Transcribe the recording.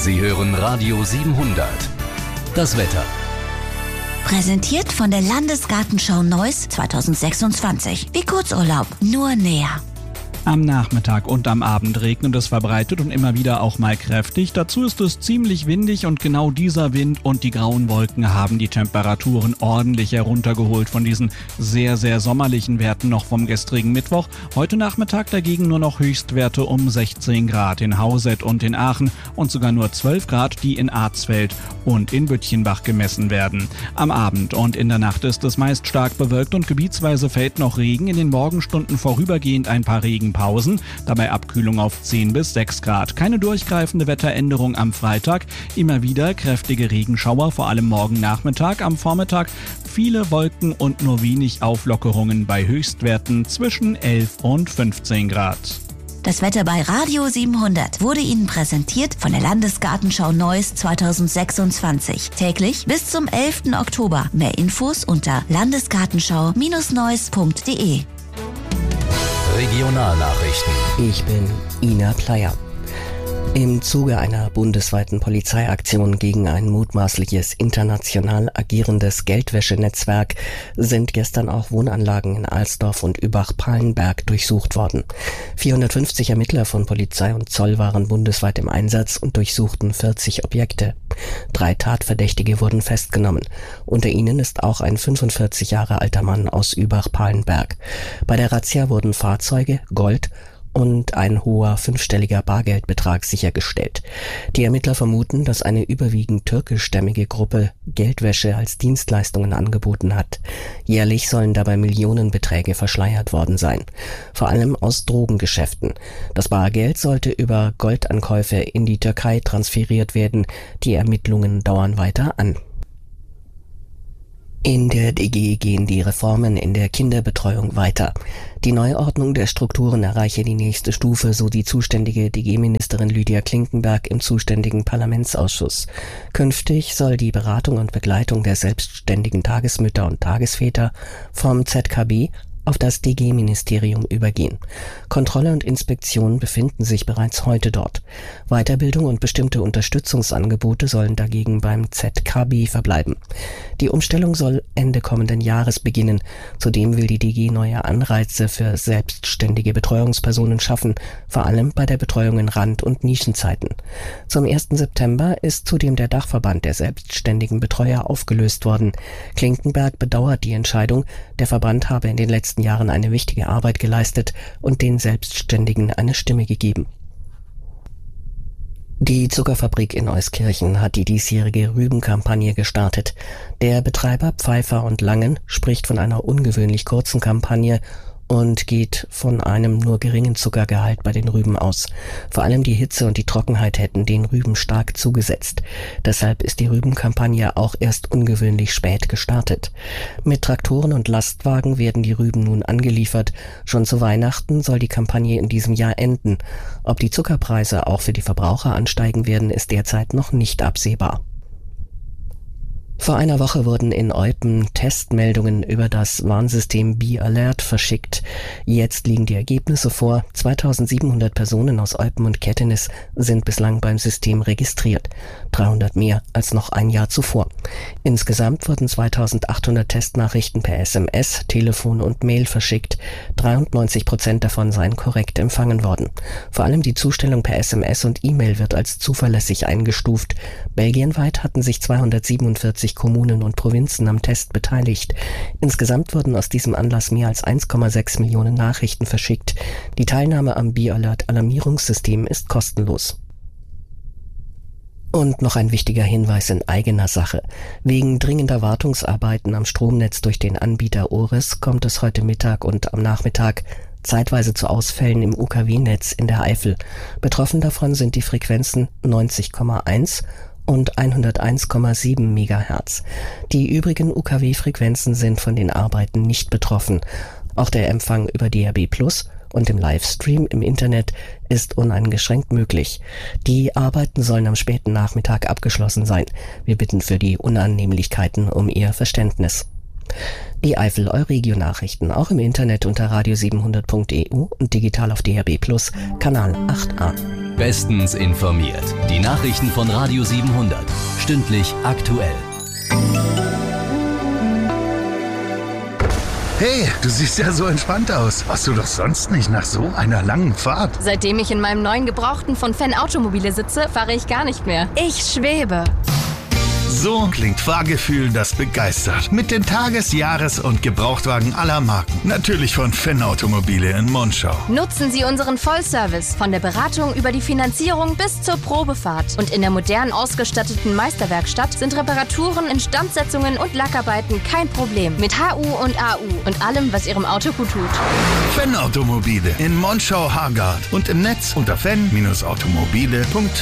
Sie hören Radio 700. Das Wetter. Präsentiert von der Landesgartenschau Neuss 2026. Wie Kurzurlaub, nur näher. Am Nachmittag und am Abend regnet es verbreitet und immer wieder auch mal kräftig. Dazu ist es ziemlich windig und genau dieser Wind und die grauen Wolken haben die Temperaturen ordentlich heruntergeholt von diesen sehr, sehr sommerlichen Werten noch vom gestrigen Mittwoch. Heute Nachmittag dagegen nur noch Höchstwerte um 16 Grad in Hauset und in Aachen und sogar nur 12 Grad, die in Arzfeld und in Büttchenbach gemessen werden. Am Abend und in der Nacht ist es meist stark bewölkt und gebietsweise fällt noch Regen. In den Morgenstunden vorübergehend ein paar Regenpausen, dabei Abkühlung auf 10 bis 6 Grad. Keine durchgreifende Wetteränderung am Freitag, immer wieder kräftige Regenschauer, vor allem morgen Nachmittag. Am Vormittag viele Wolken und nur wenig Auflockerungen bei Höchstwerten zwischen 11 und 15 Grad. Das Wetter bei Radio 700 wurde Ihnen präsentiert von der Landesgartenschau Neuss 2026. Täglich bis zum 11. Oktober. Mehr Infos unter landesgartenschau-neuss.de. Regionalnachrichten. Ich bin Ina Pleyer. Im Zuge einer bundesweiten Polizeiaktion gegen ein mutmaßliches international agierendes Geldwäschenetzwerk sind gestern auch Wohnanlagen in Alsdorf und Übach-Palenberg durchsucht worden. 450 Ermittler von Polizei und Zoll waren bundesweit im Einsatz und durchsuchten 40 Objekte. 3 Tatverdächtige wurden festgenommen. Unter ihnen ist auch ein 45 Jahre alter Mann aus Übach-Palenberg. Bei der Razzia wurden Fahrzeuge, Gold und ein hoher 5-stelliger Bargeldbetrag sichergestellt. Die Ermittler vermuten, dass eine überwiegend türkischstämmige Gruppe Geldwäsche als Dienstleistungen angeboten hat. Jährlich sollen dabei Millionenbeträge verschleiert worden sein, vor allem aus Drogengeschäften. Das Bargeld sollte über Goldankäufe in die Türkei transferiert werden. Die Ermittlungen dauern weiter an. In der DG gehen die Reformen in der Kinderbetreuung weiter. Die Neuordnung der Strukturen erreiche die nächste Stufe, so die zuständige DG-Ministerin Lydia Klinkenberg im zuständigen Parlamentsausschuss. Künftig soll die Beratung und Begleitung der selbstständigen Tagesmütter und Tagesväter vom ZKB auf das DG-Ministerium übergehen. Kontrolle und Inspektion befinden sich bereits heute dort. Weiterbildung und bestimmte Unterstützungsangebote sollen dagegen beim ZKB verbleiben. Die Umstellung soll Ende kommenden Jahres beginnen. Zudem will die DG neue Anreize für selbstständige Betreuungspersonen schaffen, vor allem bei der Betreuung in Rand- und Nischenzeiten. Zum 1. September ist zudem der Dachverband der selbstständigen Betreuer aufgelöst worden. Klinkenberg bedauert die Entscheidung. Der Verband habe in den letzten Jahren eine wichtige Arbeit geleistet und den Selbstständigen eine Stimme gegeben. Die Zuckerfabrik in Euskirchen hat die diesjährige Rübenkampagne gestartet. Der Betreiber Pfeiffer und Langen spricht von einer ungewöhnlich kurzen Kampagne und geht von einem nur geringen Zuckergehalt bei den Rüben aus. Vor allem die Hitze und die Trockenheit hätten den Rüben stark zugesetzt. Deshalb ist die Rübenkampagne auch erst ungewöhnlich spät gestartet. Mit Traktoren und Lastwagen werden die Rüben nun angeliefert. Schon zu Weihnachten soll die Kampagne in diesem Jahr enden. Ob die Zuckerpreise auch für die Verbraucher ansteigen werden, ist derzeit noch nicht absehbar. Vor einer Woche wurden in Eupen Testmeldungen über das Warnsystem BeAlert verschickt. Jetzt liegen die Ergebnisse vor. 2700 Personen aus Eupen und Kettenis sind bislang beim System registriert. 300 mehr als noch ein Jahr zuvor. Insgesamt wurden 2800 Testnachrichten per SMS, Telefon und Mail verschickt. 93% davon seien korrekt empfangen worden. Vor allem die Zustellung per SMS und E-Mail wird als zuverlässig eingestuft. Belgienweit hatten sich 247 Kommunen und Provinzen am Test beteiligt. Insgesamt wurden aus diesem Anlass mehr als 1,6 Millionen Nachrichten verschickt. Die Teilnahme am BeAlert-Alarmierungssystem ist kostenlos. Und noch ein wichtiger Hinweis in eigener Sache. Wegen dringender Wartungsarbeiten am Stromnetz durch den Anbieter Oris kommt es heute Mittag und am Nachmittag zeitweise zu Ausfällen im UKW-Netz in der Eifel. Betroffen davon sind die Frequenzen 90,1 und 101,7 Megahertz. Die übrigen UKW-Frequenzen sind von den Arbeiten nicht betroffen. Auch der Empfang über DAB+ und im Livestream im Internet ist uneingeschränkt möglich. Die Arbeiten sollen am späten Nachmittag abgeschlossen sein. Wir bitten für die Unannehmlichkeiten um Ihr Verständnis. Die Eifel Euregio-Nachrichten auch im Internet unter radio700.eu und digital auf DAB+, Kanal 8a. Bestens informiert. Die Nachrichten von Radio 700. Stündlich aktuell. Hey, du siehst ja so entspannt aus. Warst du doch sonst nicht nach so einer langen Fahrt? Seitdem ich in meinem neuen Gebrauchten von Fenn Automobile sitze, fahre ich gar nicht mehr. Ich schwebe. So klingt Fahrgefühl, das begeistert. Mit den Tages-, Jahres- und Gebrauchtwagen aller Marken. Natürlich von Fenn Automobile in Monschau. Nutzen Sie unseren Vollservice von der Beratung über die Finanzierung bis zur Probefahrt. Und in der modern ausgestatteten Meisterwerkstatt sind Reparaturen, Instandsetzungen und Lackarbeiten kein Problem. Mit HU und AU und allem, was Ihrem Auto gut tut. Fenn Automobile in Monschau-Hargard und im Netz unter fenn-automobile.de.